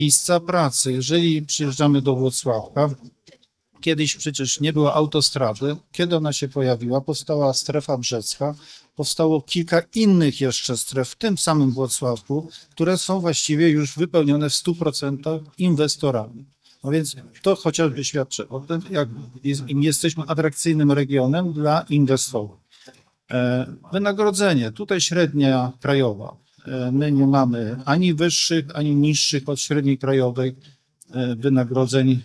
Miejsca pracy. Jeżeli przyjeżdżamy do Włocławka, kiedyś przecież nie było autostrady. Kiedy ona się pojawiła? Powstała strefa brzecka. Powstało kilka innych jeszcze stref w tym samym Włocławku, które są właściwie już wypełnione w 100% inwestorami. No więc to chociażby świadczy o tym, jak jesteśmy atrakcyjnym regionem dla inwestorów. Wynagrodzenie, tutaj średnia krajowa. My nie mamy ani wyższych, ani niższych od średniej krajowej wynagrodzeń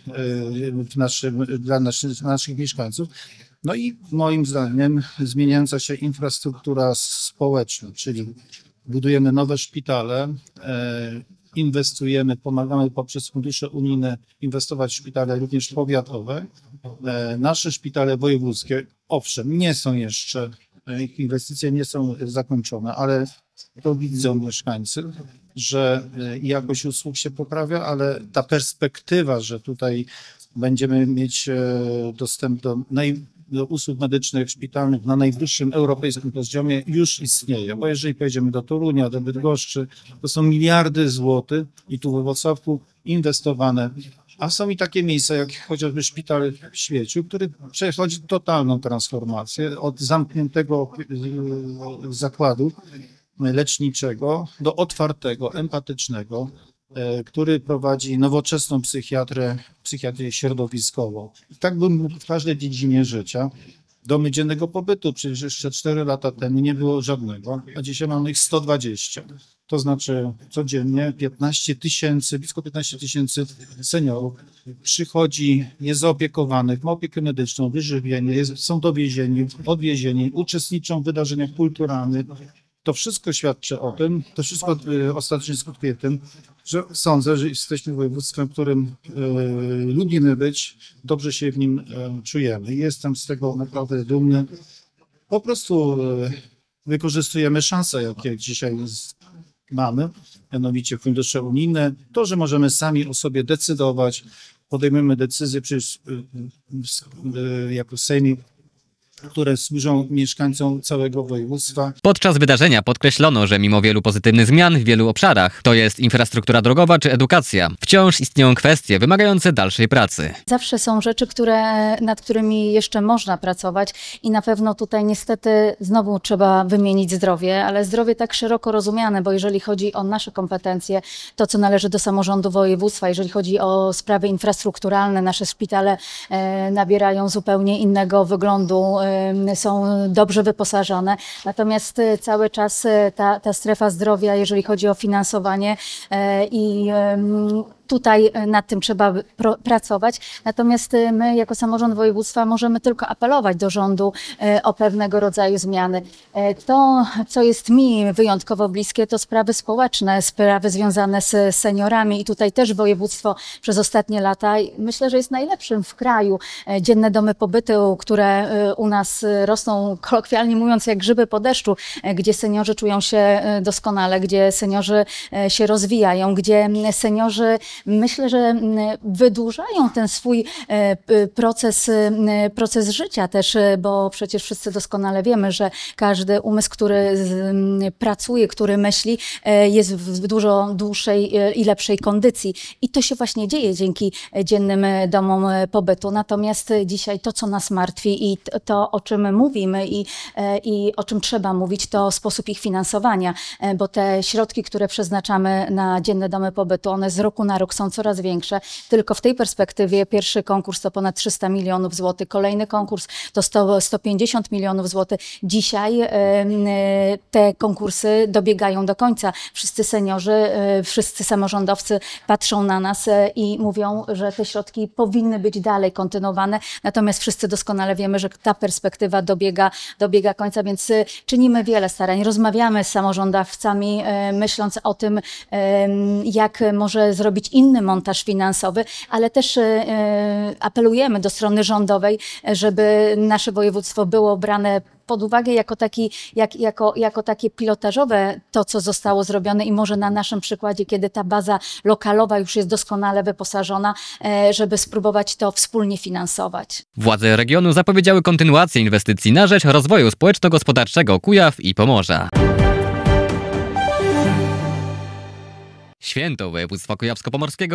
dla naszych mieszkańców. No i moim zdaniem zmieniająca się infrastruktura społeczna, czyli budujemy nowe szpitale, inwestujemy, pomagamy poprzez fundusze unijne inwestować w szpitale również powiatowe. Nasze szpitale wojewódzkie, owszem, nie są jeszcze, ich inwestycje nie są zakończone, ale to widzą mieszkańcy, że jakość usług się poprawia, ale ta perspektywa, że tutaj będziemy mieć dostęp do usług medycznych, szpitalnych na najwyższym europejskim poziomie już istnieje. Bo jeżeli pojedziemy do Torunia, do Bydgoszczy, to są miliardy złotych i tu we Wrocławku inwestowane. A są i takie miejsca, jak chociażby szpital w Świeciu, który przechodzi totalną transformację od zamkniętego zakładu leczniczego do otwartego, empatycznego, który prowadzi nowoczesną psychiatrię środowiskową. Tak bym mógł w każdej dziedzinie życia. Domy dziennego pobytu, przecież jeszcze 4 lata temu nie było żadnego, a dzisiaj mamy ich 120. To znaczy codziennie 15 000, blisko 15 000 seniorów przychodzi, jest zaopiekowanych, ma opiekę medyczną, wyżywienie, są dowiezieni, odwiezieni, uczestniczą w wydarzeniach kulturalnych. To wszystko świadczy o tym, to wszystko ostatecznie skutkuje tym, że sądzę, że jesteśmy województwem, w którym lubimy być, dobrze się w nim czujemy. Jestem z tego naprawdę dumny. Po prostu wykorzystujemy szanse, jakie dzisiaj mamy, mianowicie fundusze unijne. To, że możemy sami o sobie decydować, podejmujemy decyzje przecież jako sejmik, które służą mieszkańcom całego województwa. Podczas wydarzenia podkreślono, że mimo wielu pozytywnych zmian w wielu obszarach, to jest infrastruktura drogowa czy edukacja, wciąż istnieją kwestie wymagające dalszej pracy. Zawsze są rzeczy, nad którymi jeszcze można pracować i na pewno tutaj niestety znowu trzeba wymienić zdrowie, ale zdrowie tak szeroko rozumiane, bo jeżeli chodzi o nasze kompetencje, to co należy do samorządu województwa, jeżeli chodzi o sprawy infrastrukturalne, nasze szpitale nabierają zupełnie innego wyglądu, są dobrze wyposażone. Natomiast cały czas ta strefa zdrowia, jeżeli chodzi o finansowanie i tutaj nad tym trzeba pracować. Natomiast my jako samorząd województwa możemy tylko apelować do rządu o pewnego rodzaju zmiany. To, co jest mi wyjątkowo bliskie, to sprawy społeczne, sprawy związane z seniorami i tutaj też województwo przez ostatnie lata, myślę, że jest najlepszym w kraju. Dzienne domy pobytu, które u nas rosną, kolokwialnie mówiąc, jak grzyby po deszczu, gdzie seniorzy czują się doskonale, gdzie seniorzy się rozwijają, gdzie seniorzy, myślę, że wydłużają ten swój proces życia też, bo przecież wszyscy doskonale wiemy, że każdy umysł, który pracuje, który myśli, jest w dużo dłuższej i lepszej kondycji. I to się właśnie dzieje dzięki dziennym domom pobytu. Natomiast dzisiaj to, co nas martwi i to, o czym mówimy i o czym trzeba mówić, to sposób ich finansowania, bo te środki, które przeznaczamy na dzienne domy pobytu, one z roku na rok są coraz większe. Tylko w tej perspektywie pierwszy konkurs to ponad 300 milionów złotych, kolejny konkurs to 150 milionów złotych. Dzisiaj te konkursy dobiegają do końca. Wszyscy seniorzy, wszyscy samorządowcy patrzą na nas i mówią, że te środki powinny być dalej kontynuowane. Natomiast wszyscy doskonale wiemy, że ta perspektywa dobiega końca, więc czynimy wiele starań. Rozmawiamy z samorządowcami, myśląc o tym, jak może zrobić inny montaż finansowy, ale też apelujemy do strony rządowej, żeby nasze województwo było brane pod uwagę jako takie pilotażowe to, co zostało zrobione i może na naszym przykładzie, kiedy ta baza lokalowa już jest doskonale wyposażona, żeby spróbować to wspólnie finansować. Władze regionu zapowiedziały kontynuację inwestycji na rzecz rozwoju społeczno-gospodarczego Kujaw i Pomorza. Święto województwa kujawsko-pomorskiego